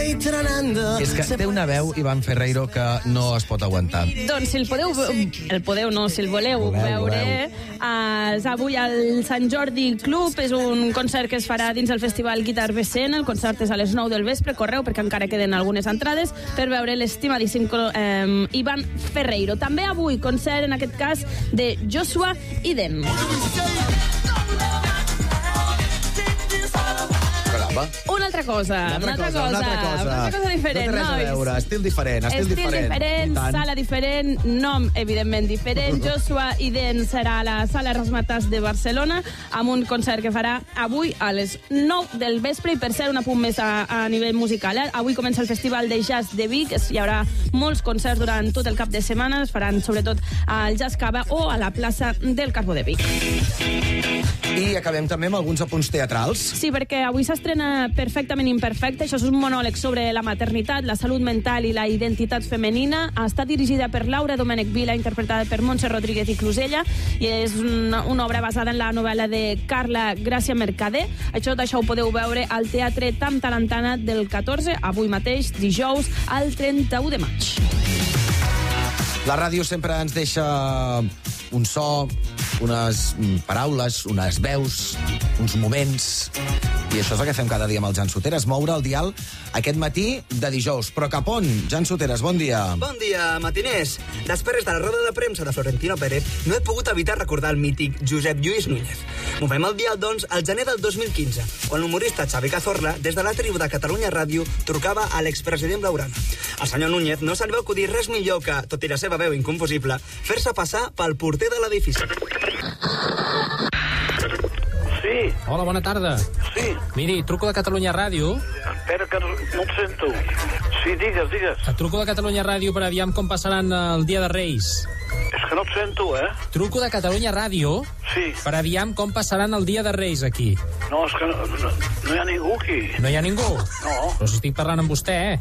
És que té una veu, Iván Ferreiro, que no es pot aguantar. Doncs si el voleu veure, és avui al Sant Jordi Club, és un concert que es farà dins el Festival Guitar BCN, el concert és a les 9 del vespre, correu perquè encara queden algunes entrades per veure l'estimadíssim Iván Ferreiro. També avui concert, en aquest cas, de Joshua Iden. Una altra cosa diferent, nois. Estil diferent, sala diferent, nom evidentment diferent. Joshua Iden serà a la Sala Rasmatàs de Barcelona amb un concert que farà avui a les 9 del vespre, i per ser un apunt més a nivell musical, avui comença el Festival de Jazz de Vic, hi haurà molts concerts durant tot el cap de setmana, es faran sobretot al Jazz Cava o a la plaça del Carbó de Vic. I acabem també amb alguns apunts teatrals. Sí, perquè avui s'estrena Perfectament Imperfecte. Això és un monòleg sobre la maternitat, la salut mental i la identitat femenina. Està dirigida per Laura Domènech Vila, interpretada per Montse Rodríguez i Clusella, i és una obra basada en la novel·la de Carla Gràcia Mercader. Això ho podeu veure al Teatre Tam Talantana del 14, avui mateix, dijous, al 31 de maig. La ràdio sempre ens deixa un so, unes paraules, unes veus, uns moments, i això és el que fem cada dia amb el Jan Soteres, moure el dial aquest matí de dijous. Però cap on? Jan Soteres, bon dia. Bon dia, matiners. Després de la roda de premsa de Florentino Pérez, no he pogut evitar recordar el mític Josep Lluís Núñez. Movem el dial, doncs, al gener del 2015, on l'humorista Xavi Cazorla, des de la tribu de Catalunya Ràdio, trucava a l'expresident Blaugrana. Al senyor Núñez no se li va acudir res millor que, tot i la seva veu inconfusible, fer-se passar pel porter de l'edifici. Sí. Hola, bona tarda. Sí. Miri, truco de Catalunya Ràdio. Espera, que no et sento. Sí, digues. Et truco de Catalunya Ràdio per aviam com passaran el Dia de Reis. És que no et sento, Truco de Catalunya Ràdio Sí. per aviam com passaran el Dia de Reis aquí. No, és que no hi ha ningú aquí. No hi ha ningú? No. Però si estic parlant amb vostè,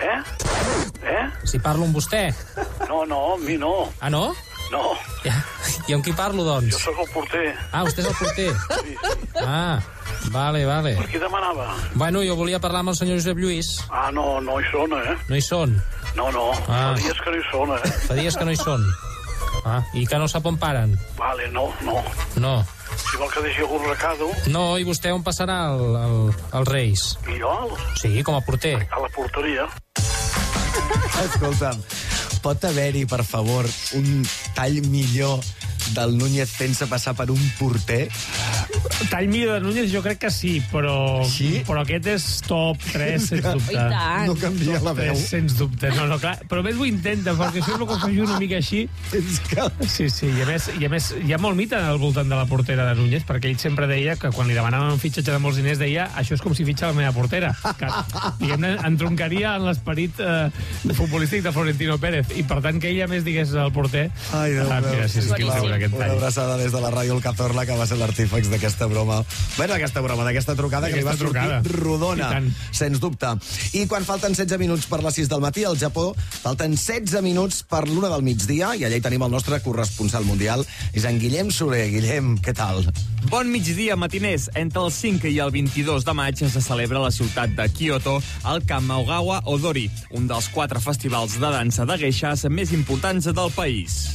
Si parlo amb vostè. No, amb mi no. Ah, no? No. Ja. I amb qui parlo, doncs? Jo sóc el porter. Ah, vostè és el porter? Sí. Ah, vale. Per qui demanava? Bueno, jo volia parlar amb el senyor Josep Lluís. Ah, no hi són, No hi són? No. Ah. Fa dies que no hi són, Fa dies que no hi són. Ah, i que no sap on paren? Vale, no. No. Si vol que deixi algun recado... No, i vostè on passarà els Reis? I jo? Sí, com a porter. A la porteria. Escolta'm, pot haver-hi, per favor, un tall millor del Núñez fent-se passar per un porter? Tall millor de Núñez jo crec que sí, però aquest és top 3, sens dubte. I tant. No canvia la veu. Sens dubte, no, clar. Però a més ho intenta, perquè això és el que faig una mica així. Sí, i a més hi ha molt mite al voltant de la portera de Núñez, perquè ell sempre deia que quan li demanaven un fitxatge de molts diners deia això és com si fitxa la meva portera, que diguem-ne entroncaria en l'esperit futbolístic de Florentino Pérez, i per tant que ella més digués al porter. Ai, Déu meu. Mira, si Una abraçada des de la ràdio al Cazorla, que va ser l'artífex d'aquesta broma. Bueno, d'aquesta trucada, que li va sortir rodona, sens dubte. I quan falten 16 minuts per les 6 del matí, al Japó falten 16 minuts per l'1 del migdia, i allà hi tenim el nostre corresponsal mundial, és en Guillem Soler. Guillem, què tal? Bon migdia, matiners. Entre el 5 i el 22 de maig se celebra a la ciutat de Kyoto el Kamogawa Odori, un dels 4 festivals de dansa de geishas més importants del país.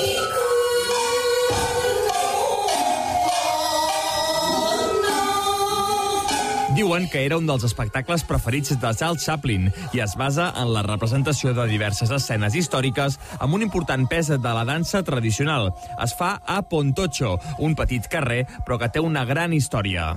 Diuen que era un dels espectacles preferits de Charles Chaplin i es basa en la representació de diverses escenes històriques amb un important pes de la dansa tradicional. Es fa a Pontocho, un petit carrer, però que té una gran història.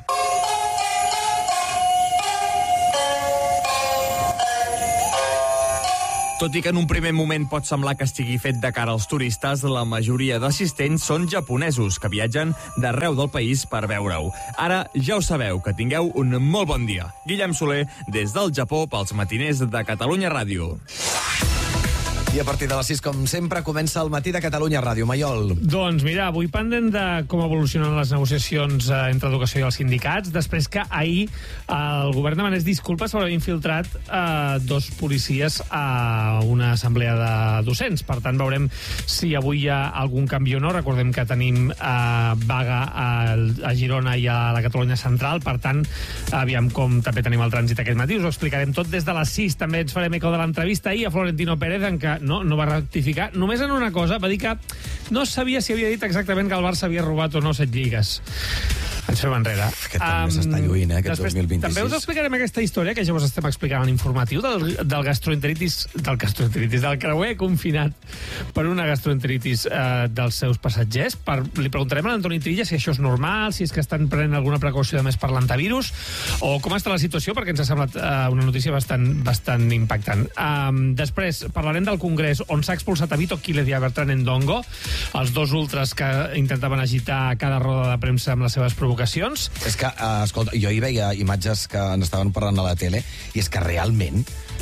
Tot i que en un primer moment pot semblar que estigui fet de cara als turistes, la majoria d'assistents són japonesos que viatgen d'arreu del país per veure-ho. Ara ja ho sabeu, que tingueu un molt bon dia. Guillem Soler, des del Japó, pels matiners de Catalunya Ràdio. I a partir de les 6, com sempre, comença el Matí de Catalunya Ràdio. Maiol. Doncs mira, avui pendent de com evolucionen les negociacions entre educació i els sindicats, després que ahir el govern demanés disculpes per haver infiltrat dos policies a una assemblea de docents. Per tant, veurem si avui hi ha algun canvi o no. Recordem que tenim vaga a Girona i a la Catalunya Central. Per tant, aviam com també tenim el trànsit aquest matí. Us ho explicarem tot des de les 6. També ens farem eco de l'entrevista ahir a Florentino Pérez, en què no va rectificar. Només en una cosa, va dir que no sabia si havia dit exactament que el Barça havia robat o no 7 lligues. Ens fem enrere. Aquest també s'està lluint, aquest 2026. També us explicarem aquesta història que ja us estem explicant a l'informatiu del gastroenteritis, del creuer confinat per una gastroenteritis dels seus passatgers. Li preguntarem a l'Antoni Trilla si això és normal, si és que estan prenent alguna precaució de més per l'antivirus, o com està la situació, perquè ens ha semblat una notícia bastant impactant. Després parlarem del Congrés, on s'ha expulsat a Vito Quílez i a Bertrand Endongo, els dos ultras que intentaven agitar cada roda de premsa amb les seves provocacions. És que, escolta, jo hi veia imatges que n'estaven parlant a la tele, i és que realment...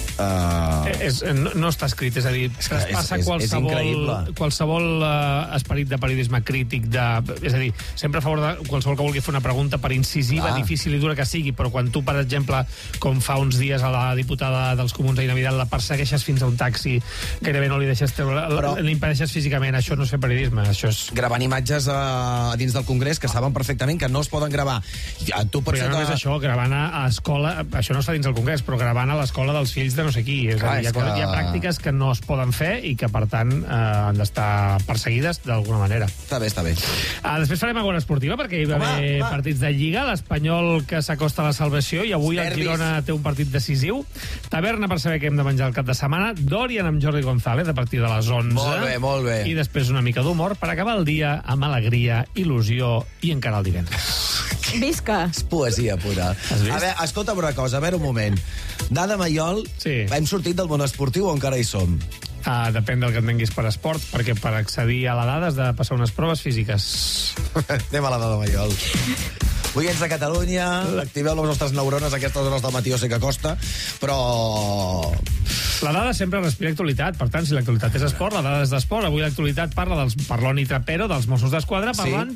no està escrit, és a dir, traspassa qualsevol esperit de periodisme crític, és a dir, sempre a favor de qualsevol que vulgui fer una pregunta, per incisiva, difícil i dura que sigui, però quan tu, per exemple, com fa uns dies a la diputada dels Comuns, Aina Vidal, la persegueixes fins a un taxi, gairebé no li deixes treure, l'impedeixes físicament, això no és fer periodisme, això és... Gravant imatges dins del Congrés que saben perfectament que no es poden gravar. Però no només això, gravant a escola, això no està dins del Congrés, però gravant a l'escola dels fills de no sé qui. Hi ha pràctiques que no es poden fer i que, per tant, han d'estar perseguides d'alguna manera. Està bé. Després farem agora esportiva, perquè hi va haver partits de Lliga, l'Espanyol que s'acosta a la salvació, i avui el Girona té un partit decisiu. Taverna per saber què hem de menjar el cap de setmana. Dorian amb Jordi González a partir de les 11. Molt bé. I després una mica d'humor per acabar el dia amb alegria, il·lusió i encara el divendres. Visca! És poesia pura. A veure, escolta una cosa, a veure un moment. Dada Maiol, hem sortit del món esportiu o encara hi som? Depèn del que entenguis per esport, perquè per accedir a la dada has de passar unes proves físiques. Anem a la dada Maiol. Oients de Catalunya, activeu les nostres neurones a aquestes hores del matí, o sé que costa, però... La dada sempre respira actualitat, per tant, si l'actualitat és esport, la dada és d'esport. Avui l'actualitat parla dels Parlon i Trapero, dels Mossos d'Esquadra,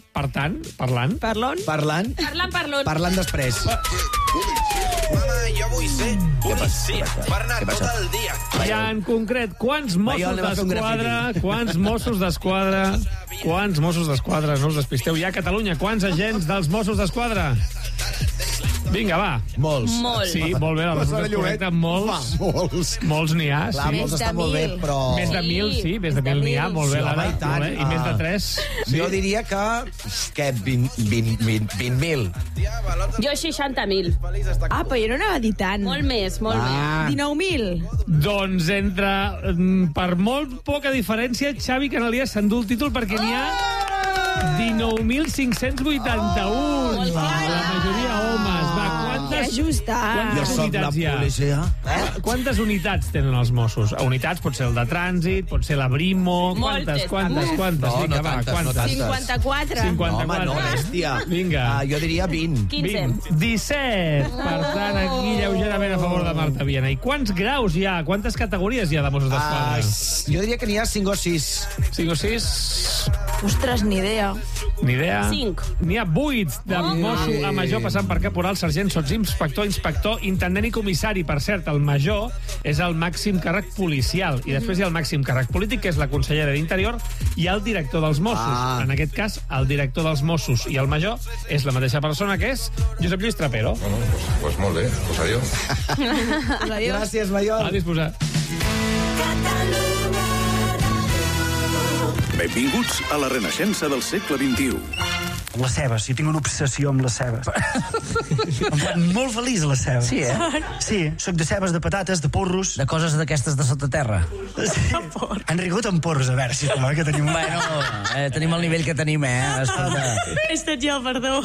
parlant després. Mama, jo vull ser policia per anar tot el dia. I en concret, quants Mossos d'Esquadra, no us despisteu, hi ha a Catalunya? Quants agents dels Mossos d'Esquadra? Vinga, va. Molts. Sí, molt bé, la resposta és correcta. Molts n'hi ha, sí. Molts està molt bé, però... Més de 1.000, sí, més de 1.000 n'hi ha, molt bé, Lara. I més de 3. Jo diria que 20.000. Jo 60.000. Però jo no anava a dir tant. Molt més. 19.000. Doncs per molt poca diferència, Xavi Canalias s'endú el títol perquè n'hi ha 19.581. La majoria homes. Quantes unitats hi ha? Quantes unitats tenen els Mossos? Unitats pot ser el de trànsit, pot ser la Brimo... Quantes? No tantes. 54. Home, no, bèstia. Vinga. Jo diria 20. 15. 17. Per tant, aquí lleugerament a favor de Marta Viena. I quants graus hi ha? Quantes categories hi ha de Mossos d'Esquadra? Jo diria que n'hi ha 5 o 6. 5 o 6? Ostres, ni idea. 5. N'hi ha 8 de mosso a major, passant per caporal, sergent, sotsinspector, inspector, intendent i comissari. Per cert, el major és el màxim càrrec policial. I després hi ha el màxim càrrec polític, que és la consellera d'Interior, i el director dels Mossos. En aquest cas, el director dels Mossos i el major és la mateixa persona, que és Josep Lluís Trapero. Bueno, pues molt bé. Pues adiós. Gràcies, Maiol. A disposar. Benvinguts a la renaixença del segle XXI. Les cebes, jo tinc una obsessió amb les cebes. Em fan molt feliç les cebes. Sí, Sí, soc de cebes, de patates, de porros. De coses d'aquestes de sota terra. Sí. Han rigut amb porros, a veure, sisplau, que tenim... Bueno, tenim el nivell que tenim, escolta. He estat jo, perdó.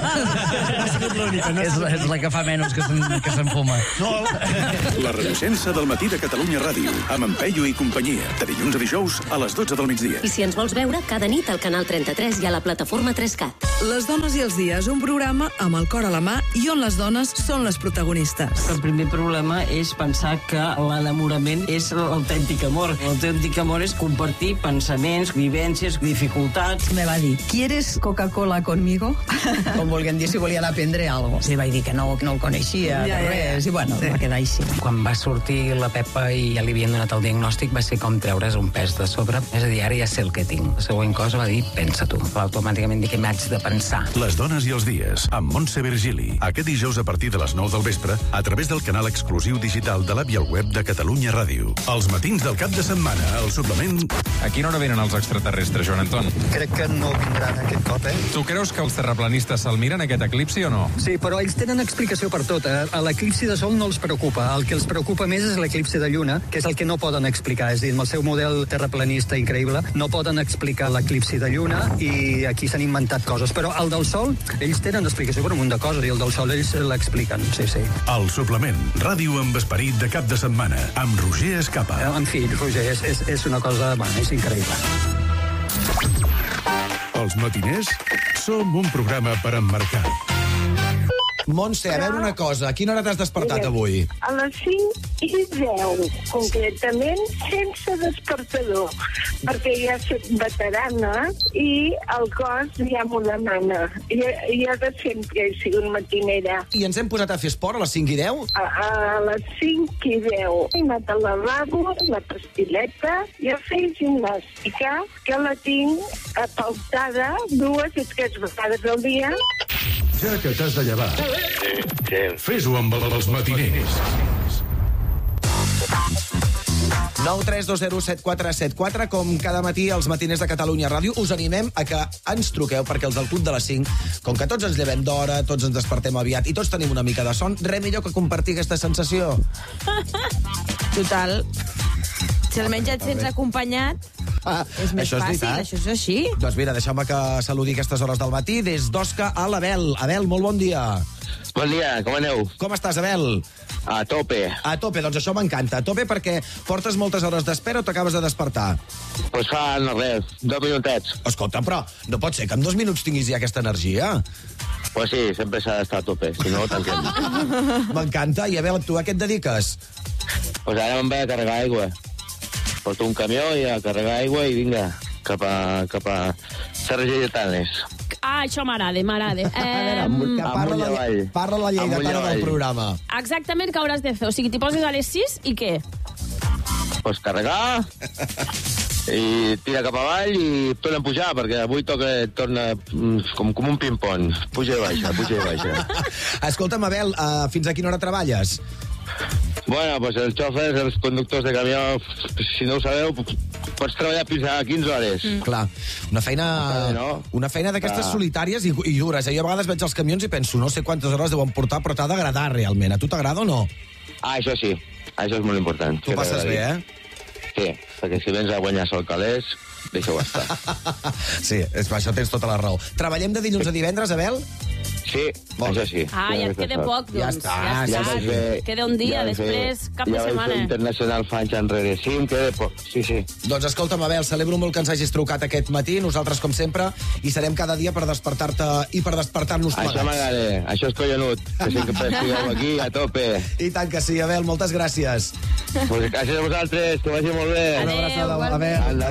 És la que fa menys que s'enfuma. No. La renaixença del matí de Catalunya Ràdio, amb en Peyu i companyia, de dilluns a dijous a les 12 del migdia. I si ens vols veure, cada nit al canal 33 i a la plataforma 3CAT. Les dones i els dies, un programa amb el cor a la mà i on les dones són les protagonistes. El primer problema és pensar que l'enamorament és l'autèntic amor. L'autèntic amor és compartir pensaments, vivències, dificultats. Me va dir, ¿quieres Coca-Cola conmigo? Com volguem dir, si volien aprendre alguna cosa. Sí, vaig dir que no el coneixia, res, i bueno, va quedar així. Quan va sortir la Pepa i ja li havien donat el diagnòstic, va ser com treure's un pes de sobre. És a dir, ara ja sé el que tinc. La següent cosa va dir, pensa tu. Automàticament dic que m'haig de pensar. Les dones i els dies, amb Montse Virgili. Aquest dijous a partir de les 9 del vespre, a través del canal exclusiu digital de l'app i el web de Catalunya Ràdio. Els matins del cap de setmana, el suplement... A quina hora venen els extraterrestres, Joan Anton? Crec que no vindran aquest cop, Tu creus que els terraplanistes se'l miren aquest eclipsi o no? Sí, però ells tenen explicació per tot. L'eclipsi de sol no els preocupa. El que els preocupa més és l'eclipsi de lluna, que és el que no poden explicar. És a dir, amb el seu model terraplanista increïble, no poden explicar l'eclipsi de lluna i aquí s'han inventat coses. Però el del sol, ells tenen explicació per un munt de coses i el del sol ells l'expliquen, sí. El suplement, ràdio amb esperit de cap de setmana, amb Roger Escapa. En fi, Roger, és una cosa, és increïble. Els matiners som un programa per emmarcar. Montse, a veure una cosa, a quina hora t'has despertat avui? A les 5:10, concretament, sense despertador, perquè ja soc veterana i el cos ja m'ho demana. Jo de sempre he sigut matinera. I ens hem posat a fer esport a les 5:10? A les 5:10 he anat al lavabo, la pastileta, i a fer gimnàstica, que la tinc apautada 2 o 3 vegades al dia. Ja que t'has de llevar, fes-ho amb els matiners. 932074744, com cada matí als matiners de Catalunya Ràdio, us animem a que ens truqueu, perquè els del Club de les 5, com que tots ens llevem d'hora, tots ens despertem aviat i tots tenim una mica de son, res millor que compartir aquesta sensació. Total. Si almenys et sents acompanyat, és més fàcil, això és així. Doncs mira, deixeu-me que saludi aquestes hores del matí des d'Osca a l'Abel. Abel, molt bon dia. Bon dia, com aneu? Com estàs, Abel? A tope. A tope, doncs això m'encanta. A tope perquè portes moltes hores d'espera o t'acabes de despertar? Pues fa res, 2 minutets. Escolta, però no pot ser que en 2 minuts tinguis ja aquesta energia. Pues sí, sempre s'ha d'estar a tope, si no tanquem. M'encanta. I Abel, tu a què et dediques? Pues ara me'n vaig a carregar aigua. Porto un camió i a carregar aigua i vinga, cap a Serres Lleidatanes. Això m'agrada. Parla la lleidatana del programa. Exactament què hauràs de fer? O sigui, t'hi poses a les 6 i què? Pues carregar i tira cap avall i torna a pujar, perquè avui torna com un ping-pong. Puja i baixa. Escolta'm, Abel, fins a quina hora treballes? Bueno, pues els xòfers, els conductors de camió, si no ho sabeu, pots treballar fins a 15 hores. Clar, una feina d'aquestes solitàries i dures. Jo a vegades veig els camions i penso, no sé quantes hores deuen portar, però t'ha d'agradar realment. A tu t'agrada o no? Això sí, això és molt important. Tu passes bé, Sí, perquè si vens a guanyar sol calés, deixa-ho estar. Sí, això tens tota la raó. Treballem de dilluns a divendres, Abel? Sí, això sí. Ja et queda poc, doncs. Ja està. Queda un dia, després cap de setmana. Ja vaig fer internacional fa anys enrere. Sí, em queda poc, sí. Doncs escolta'm, Abel, celebro molt que ens hagis trucat aquest matí, nosaltres, com sempre, hi serem cada dia per despertar-te i per despertar-nos plegats. Això m'agrada, això és collonut, que sempre estigueu aquí a tope. I tant que sí, Abel, moltes gràcies. Pues gràcies a vosaltres, que vagi molt bé. Una abraçada, Abel.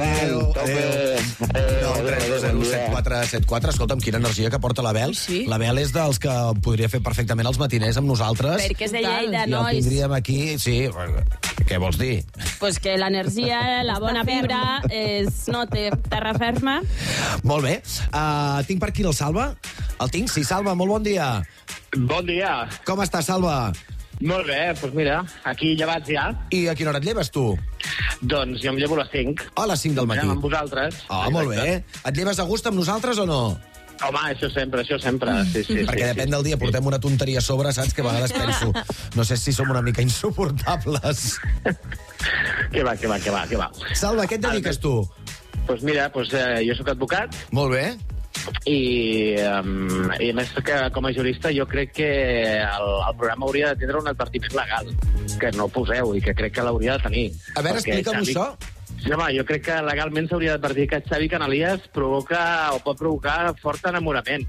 Adéu. 932074744. Escolta'm, quina energia que porta l'Abel. L'Abel és dels que podria fer perfectament els matiners amb nosaltres. Perquè és de Lleida, nois. I el tindríem aquí, sí. Què vols dir? Pues que l'energia, la bona vibra, no té terra ferma. Molt bé. Tinc per aquí el Salva? El tinc? Sí, Salva, molt bon dia. Bon dia. Com estàs, Salva? Molt bé, doncs mira, aquí llevats ja. I a quina hora et lleves, tu? Doncs jo em llevo a les 5. A les 5 del matí. Amb vosaltres. Molt bé. Et lleves a gust amb nosaltres o no? Home, això sempre. Sí. Perquè depèn del dia, portem una tonteria a sobre, saps? Que a vegades penso, no sé si som una mica insuportables. Que va. Salva, què et dediques tu? Doncs mira, jo sóc advocat. Molt bé. I a més que com a jurista jo crec que el programa hauria de tindre un advertiment legal que no poseu i que crec que l'hauria de tenir. A veure, explica'm això. Sí, home, jo crec que legalment s'hauria d'advertir que Xavi Canalias pot provocar fort enamorament.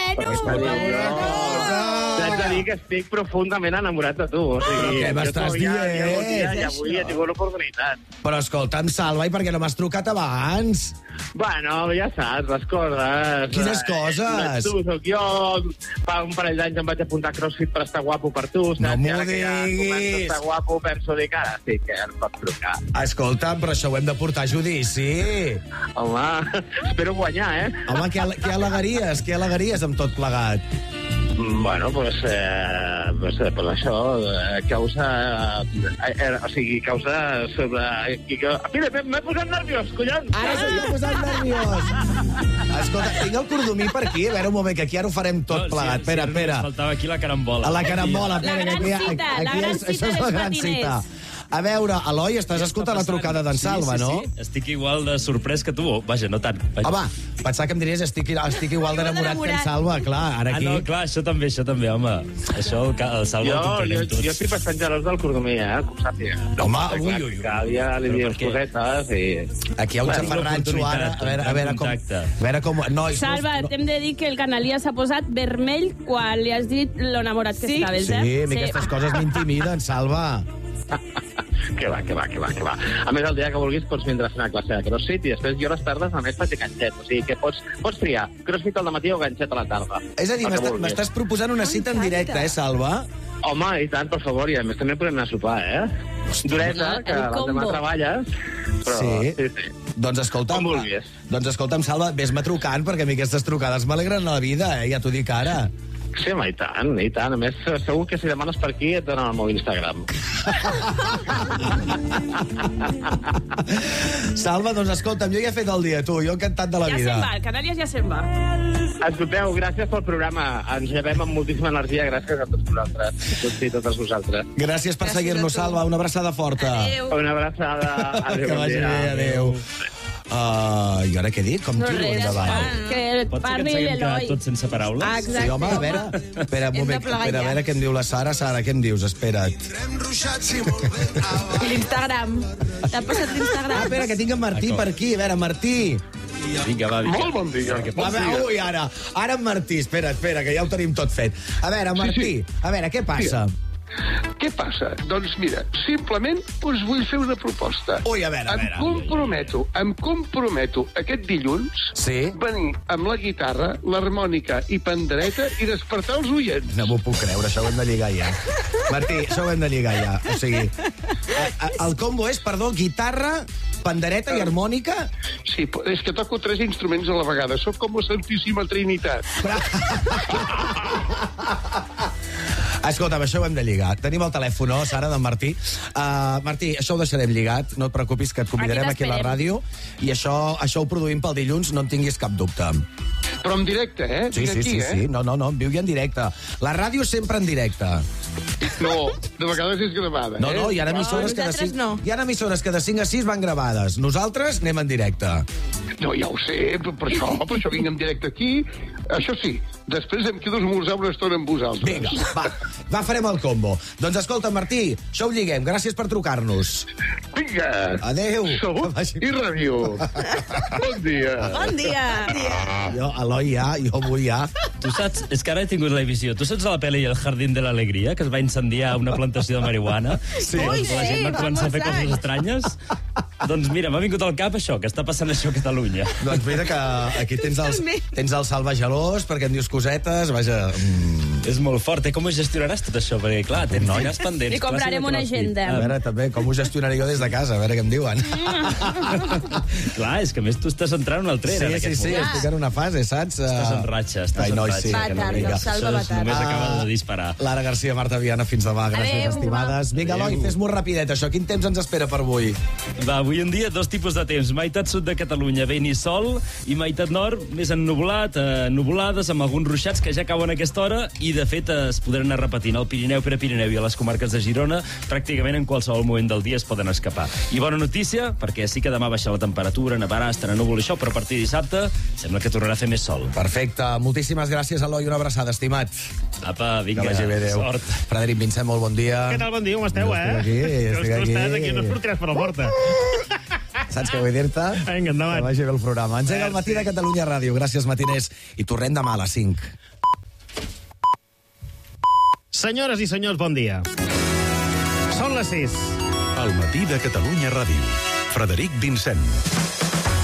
T'haig de dir que estic profundament enamorat de tu. O sigui, què m'estàs dient? I avui he tingut l'oportunitat. Però escolta'm, Salva, i per què no m'has trucat abans? Bueno, ja saps, les coses. Quines coses? Tu, soc jo. Fa un parell d'anys em vaig apuntar a CrossFit per estar guapo per tu. No m'ho diguis. Començo a estar guapo, penso dir que ara sí que em pots trucar. Escolta'm, però això ho hem de portar a judici. Home, espero guanyar, eh? Home, què al·legaries? Què al·legaries amb tot plegat? Bueno, pues això, causa... o sigui, causa sobre... Mira, m'he posat nerviós, collons! Ara s'ha posat nerviós! Escolta, tinc el cordomí per aquí. A veure, un moment, que aquí ara ho farem tot plegat. Espera. Faltava aquí la carambola. La carambola, espera, que això és la gran cita. A veure, Eloi, estàs escoltant la trucada d'en Salva, no? Sí, estic igual de sorprès que tu. Vaja, no tant. Home, pensava que em diries estic igual d'enamorat que en Salva, clar, ara aquí... Ah, no, clar, això també, home. Això el Salva ho comprenem tots. Jo estic bastant gelós del cordomí, que ho sàpiga. Home, ui. Cada dia li dius cosetes i... Aquí hi ha un xafarranxo ara, a veure com... Salva, t'hem de dir que el Canalias s'ha posat vermell quan li has dit lo enamorat que estaves, eh? Sí, a mi aquestes coses m'intimiden, Salva. Que va. A més, el dia que vulguis pots vindre a fer una classe de CrossFit i després jo a les tardes només faig ganxet. O sigui que pots triar CrossFit al matí o ganxet a la tarda. És a dir, m'estàs proposant una cita en directe, Salva? Home, i tant, per favor, i a més també podem anar a sopar, Duresa, que l'endemà treballes, però... Sí. Doncs escolta'm, Salva, ves-me trucant, perquè a mi aquestes trucades m'alegren la vida, ja t'ho dic ara. Sí, home, i tant. A més, segur que si demanes per aquí et donen el meu Instagram. Salva, doncs escolta'm, jo ja he fet el dia, tu. Jo encantat de la vida. Ja se'n va, el Canàries ja se'n va. Escolteu, gràcies pel programa. Ens llevem amb moltíssima energia gràcies a tots vosaltres. Tots i totes vosaltres. Gràcies per seguir-nos, Salva. Una abraçada forta. Adéu. Una abraçada. Adéu. Que vagi bé, adéu. I ara què dic? Com tiro endavant? Que parli l'Eloi. Tots sense paraules? Exacte. Sí, home, a veure, espera un moment, a veure què em diu la Sara. Sara, què em dius? Espera't. L'Instagram. T'ha passat l'Instagram? Espera, que tinc en Martí per aquí. A veure, Martí. Vinga, va. Molt bon dia. Ui, ara en Martí. Espera, que ja ho tenim tot fet. A veure, Martí, a veure, què passa? Què passa? Doncs mira, simplement us vull fer una proposta. Ui, a veure. Em comprometo aquest dilluns venir amb la guitarra, l'harmònica i pandereta i despertar els oients. No m'ho puc creure, això ho hem de lligar ja. Martí, això ho hem de lligar ja. O sigui, el combo és, guitarra, pandereta i harmònica? Sí, és que toco 3 instruments a la vegada. Soc com la Santíssima Trinitat. Escolta'm, això ho hem de lligar. Tenim el telèfon, no, Sara, d'en Martí. Martí, això ho deixarem lligat. No et preocupis, que et convidarem aquí a la ràdio. I això ho produïm pel dilluns, no en tinguis cap dubte. Però en directe, eh? Sí. No, en viu i en directe. La ràdio sempre en directe. No, de vegades és gravada. No, hi ha emissores que de 5 a 6 van gravades. Nosaltres anem en directe. No, ja ho sé, per això vinc en directe aquí. Això sí, després em quedo a esmorzar una estona amb vosaltres. Vinga, va, farem el combo. Doncs escolta, Martí, això ho lliguem. Gràcies per trucar-nos. Vinga. Adéu. Salut i ràdio. Bon dia. Bon dia. Jo, Eloi, jo vull ja. Tu saps, és que ara he tingut la visió. Tu saps a la pel·li El jardín de l'alegria, que es va incendiar una plantació de marihuana? Sí. La gent va començar a fer coses estranyes? Doncs mira, m'ha vingut al cap això, que està passant això a Catalunya. Doncs mira que aquí tens el Salva gelós, perquè em dius cosetes, vaja... És molt fort, com ho gestionaràs tot això? Perquè, clar, tens diners pendents. Li comprarem una agenda. A veure, també, com ho gestionaré jo des de casa, a veure què em diuen. Clar, és que a més tu estàs entrant en el tren en aquest moment. Sí, estic en una fase, saps? Estàs en ratxa, Va tard, el Salva va tard. Només acaba de disparar. Lara Garcia, Marta Viana, fins demà. Gràcies, estimades. Vinga, Eloi, fes-m'ho rapidet, això. Quin temps ens espera per avui? Va, avui en dia, 2 tipus de temps. Meitat sud de Catalunya, vent i sol, i meitat nord, més ennuvolat, nuvolades, amb alguns ruixats que ja cauen a aquesta hora, i de fet es podran anar repetint al Pirineu, Prepirineu i a les comarques de Girona. Pràcticament en qualsevol moment del dia es poden escapar. I bona notícia, perquè sí que demà baixa la temperatura, nevarà, estarà núvol això, però a partir de dissabte sembla que tornarà a fer més sol. Perfecte. Moltíssimes gràcies, Eloi. Una abraçada, estimat. Apa, vinga, que vagi bé, adéu. Sort. Frederic Vincent, molt bon dia. Què tal, bon dia, com esteu, Estic aquí. Tu estàs aquí, no es sortiràs per la porta. Saps què vull dir-te? Vinga, endavant. Que vagi bé el programa. Engega el matí de Catalunya Ràdio. Gràcies, matiners. I tornem demà a les 5. Senyores i senyors, bon dia. Són les 6. El matí de Catalunya Ràdio. Frederic Vincent.